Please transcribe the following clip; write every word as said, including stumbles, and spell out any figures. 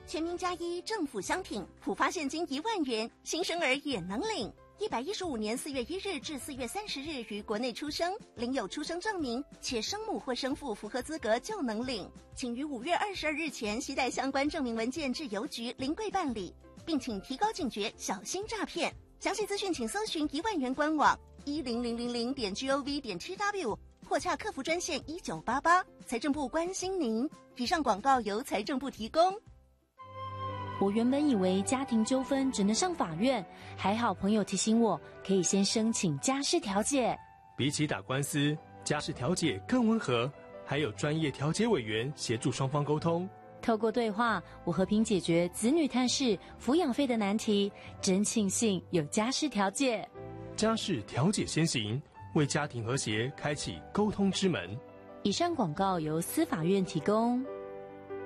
全民加一，政府相挺，普发现金一万元，新生儿也能领。一百一十五年四月一日至四月三十日于国内出生，领有出生证明，且生母或生父符合资格就能领。请于五月二十二日前携带相关证明文件至邮局临柜办理，并请提高警觉，小心诈骗。详细资讯请搜寻一万元官网一零零零零点 gov 点 tw 或洽客服专线一九八八。财政部关心您。以上广告由财政部提供。 我原本以为家庭纠纷只能上法院，还好朋友提醒我，可以先申请家事调解。 比起打官司，家事调解更温和，还有专业调解委员协助双方沟通。 透过对话，我和平解决子女探视、抚养费的难题，真庆幸有家事调解。 家事调解先行，为家庭和谐开启沟通之门。 以上广告由司法院提供。